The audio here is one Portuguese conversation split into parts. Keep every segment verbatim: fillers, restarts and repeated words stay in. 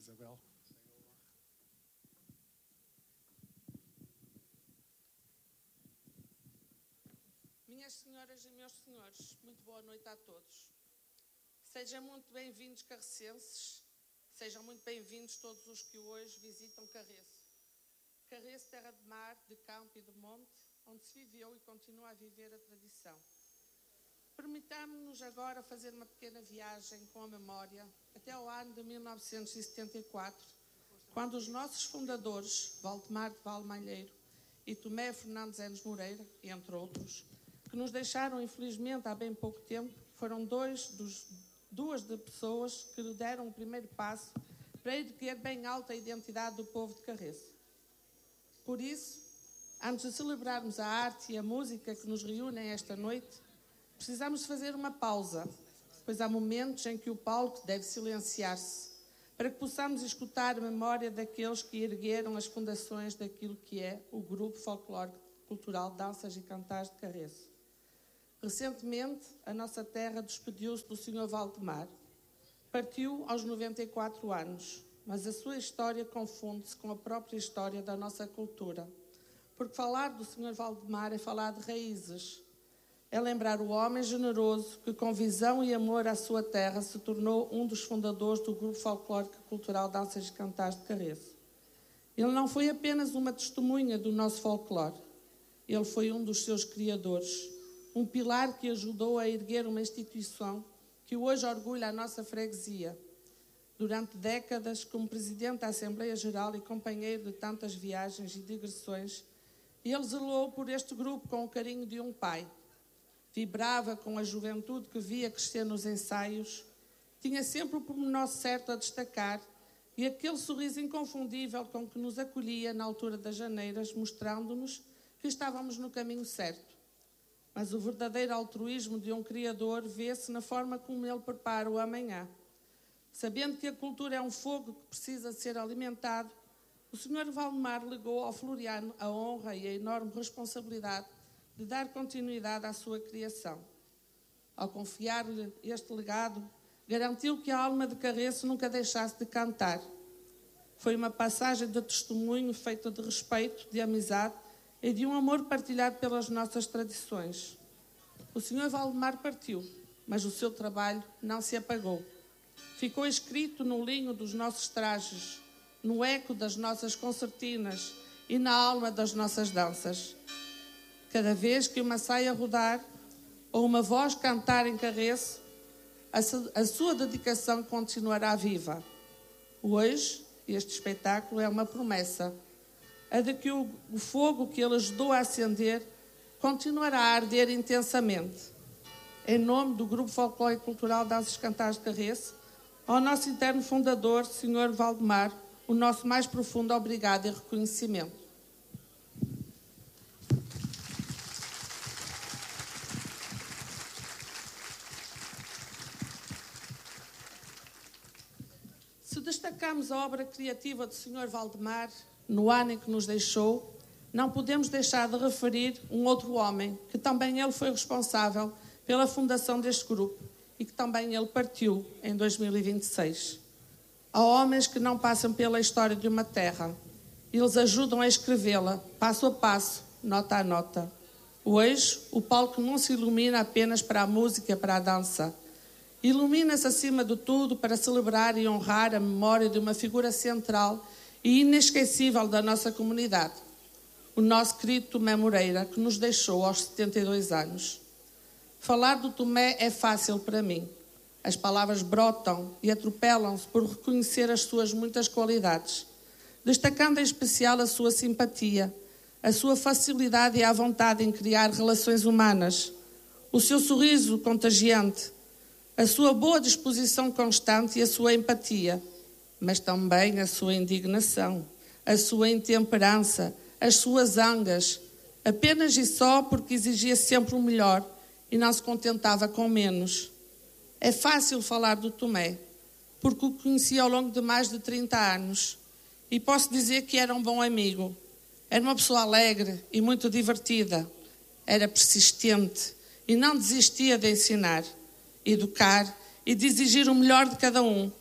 Isabel. Minhas senhoras e meus senhores, muito boa noite a todos. Sejam muito bem-vindos, carrecenses. Sejam muito bem-vindos todos os que hoje visitam Carreço. Carreço, terra de mar, de campo e de monte, onde se viveu e continua a viver a tradição. Permitamos-nos agora fazer uma pequena viagem com a memória até ao ano de mil novecentos e setenta e quatro, quando os nossos fundadores, Valdemar de Valmalheiro e Tomé Fernandes Enes Moreira, entre outros, que nos deixaram infelizmente há bem pouco tempo, foram dois dos, duas de pessoas que lhe deram o primeiro passo para erguer bem alta a identidade do povo de Carreço. Por isso, antes de celebrarmos a arte e a música que nos reúnem esta noite, precisamos fazer uma pausa, pois há momentos em que o palco deve silenciar-se, para que possamos escutar a memória daqueles que ergueram as fundações daquilo que é o Grupo Folclórico Cultural Danças e Cantares de Carreço. Recentemente, a nossa terra despediu-se do senhor Valdemar. Partiu aos noventa e quatro anos, mas a sua história confunde-se com a própria história da nossa cultura, porque falar do senhor Valdemar é falar de raízes. É lembrar o homem generoso que, com visão e amor à sua terra, se tornou um dos fundadores do Grupo Folclórico Cultural Danças e Cantares de Carreço. Ele não foi apenas uma testemunha do nosso folclore. Ele foi um dos seus criadores, um pilar que ajudou a erguer uma instituição que hoje orgulha a nossa freguesia. Durante décadas, como presidente da Assembleia Geral e companheiro de tantas viagens e digressões, ele zelou por este grupo com o carinho de um pai. Vibrava com a juventude que via crescer nos ensaios, tinha sempre o pormenor certo a destacar e aquele sorriso inconfundível com que nos acolhia na altura das janeiras, mostrando-nos que estávamos no caminho certo. Mas o verdadeiro altruísmo de um criador vê-se na forma como ele prepara o amanhã. Sabendo que a cultura é um fogo que precisa ser alimentado, o senhor Valdemar legou ao Floriano a honra e a enorme responsabilidade de dar continuidade à sua criação. Ao confiar-lhe este legado, garantiu que a alma de Carreço nunca deixasse de cantar. Foi uma passagem de testemunho feita de respeito, de amizade e de um amor partilhado pelas nossas tradições. O senhor Valdemar partiu, mas o seu trabalho não se apagou. Ficou escrito no linho dos nossos trajes, no eco das nossas concertinas e na alma das nossas danças. Cada vez que uma saia rodar ou uma voz cantar em Carreço, a sua dedicação continuará viva. Hoje, este espetáculo é uma promessa, a de que o, o fogo que ele ajudou a acender continuará a arder intensamente. Em nome do Grupo Folclórico Cultural Danças Cantares de Carreço, ao nosso eterno fundador, senhor Valdemar, o nosso mais profundo obrigado e reconhecimento. Se destacamos a obra criativa do senhor Valdemar no ano em que nos deixou, não podemos deixar de referir um outro homem, que também ele foi responsável pela fundação deste grupo e que também ele partiu em dois mil e vinte e seis. Há homens que não passam pela história de uma terra. Eles ajudam a escrevê-la, passo a passo, nota a nota. Hoje, o palco não se ilumina apenas para a música, para a dança. Ilumina-se acima de tudo para celebrar e honrar a memória de uma figura central e inesquecível da nossa comunidade, o nosso querido Tomé Moreira, que nos deixou aos setenta e dois anos. Falar do Tomé é fácil para mim. As palavras brotam e atropelam-se por reconhecer as suas muitas qualidades, destacando em especial a sua simpatia, a sua facilidade e a vontade em criar relações humanas, o seu sorriso contagiante, a sua boa disposição constante e a sua empatia, mas também a sua indignação, a sua intemperança, as suas zangas, apenas e só porque exigia sempre o melhor e não se contentava com menos. É fácil falar do Tomé, porque o conheci ao longo de mais de trinta anos e posso dizer que era um bom amigo. Era uma pessoa alegre e muito divertida, era persistente e não desistia de ensinar, educar e de exigir o melhor de cada um,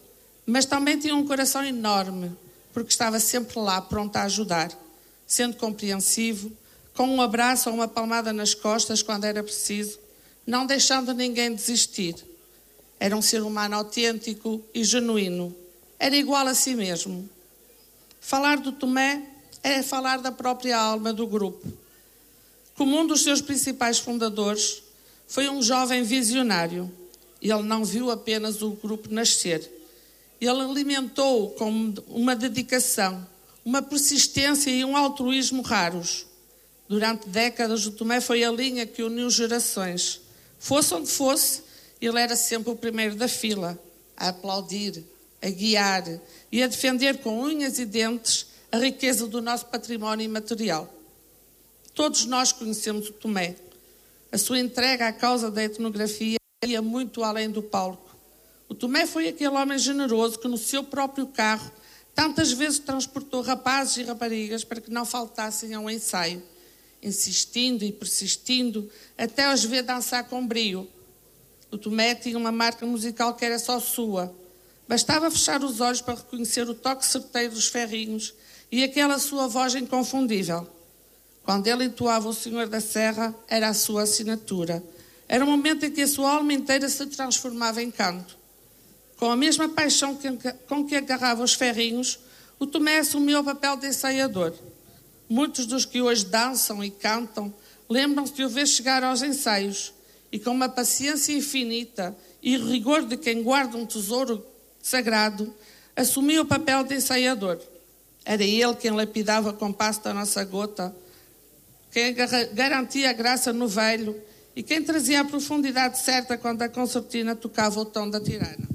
Mas também tinha um coração enorme, porque estava sempre lá, pronto a ajudar, sendo compreensivo, com um abraço ou uma palmada nas costas quando era preciso, não deixando ninguém desistir. Era um ser humano autêntico e genuíno. Era igual a si mesmo. Falar do Tomé é falar da própria alma do grupo. Como um dos seus principais fundadores, foi um jovem visionário. Ele não viu apenas o grupo nascer. Ele alimentou-o com uma dedicação, uma persistência e um altruísmo raros. Durante décadas, o Tomé foi a linha que uniu gerações. Fosse onde fosse, ele era sempre o primeiro da fila, a aplaudir, a guiar e a defender com unhas e dentes a riqueza do nosso património imaterial. Todos nós conhecemos o Tomé. A sua entrega à causa da etnografia ia muito além do palco. O Tomé foi aquele homem generoso que no seu próprio carro tantas vezes transportou rapazes e raparigas para que não faltassem ao ensaio, insistindo e persistindo até os ver dançar com brio. O Tomé tinha uma marca musical que era só sua. Bastava fechar os olhos para reconhecer o toque certeiro dos ferrinhos e aquela sua voz inconfundível. Quando ele entoava o Senhor da Serra, era a sua assinatura. Era o momento em que a sua alma inteira se transformava em canto. Com a mesma paixão com que agarrava os ferrinhos, o Tomé assumiu o papel de ensaiador. Muitos dos que hoje dançam e cantam lembram-se de o ver chegar aos ensaios e, com uma paciência infinita e rigor de quem guarda um tesouro sagrado, assumiu o papel de ensaiador. Era ele quem lapidava o compasso da nossa gota, quem garantia a graça no velho e quem trazia a profundidade certa quando a concertina tocava o tom da tirana.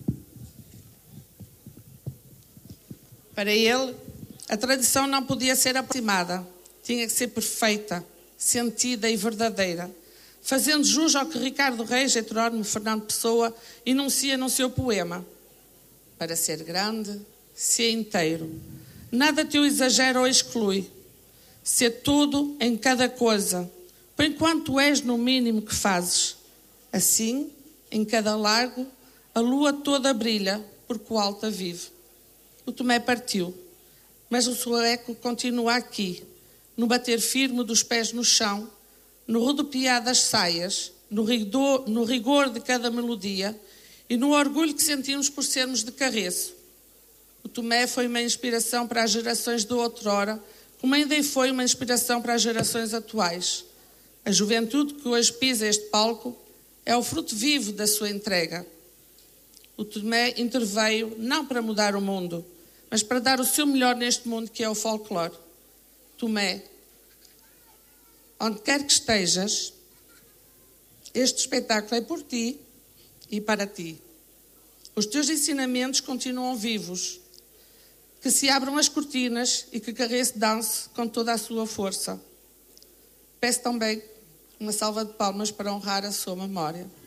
Para ele, a tradição não podia ser aproximada, tinha que ser perfeita, sentida e verdadeira, fazendo jus ao que Ricardo Reis, heterónimo Fernando Pessoa, enuncia no seu poema. Para ser grande, ser inteiro. Nada te o exagera ou exclui. Ser tudo em cada coisa, por enquanto és no mínimo que fazes. Assim, em cada largo, a lua toda brilha, porque o alta vive. O Tomé partiu, mas o seu eco continua aqui, no bater firme dos pés no chão, no rodopiar das saias, no rigor, no rigor de cada melodia e no orgulho que sentimos por sermos de Carreço. O Tomé foi uma inspiração para as gerações de outrora, como ainda foi uma inspiração para as gerações atuais. A juventude que hoje pisa este palco é o fruto vivo da sua entrega. O Tomé interveio não para mudar o mundo, mas para dar o seu melhor neste mundo que é o folclore. Tomé, onde quer que estejas, este espetáculo é por ti e para ti. Os teus ensinamentos continuam vivos. Que se abram as cortinas e que Carreço dance com toda a sua força. Peço também uma salva de palmas para honrar a sua memória.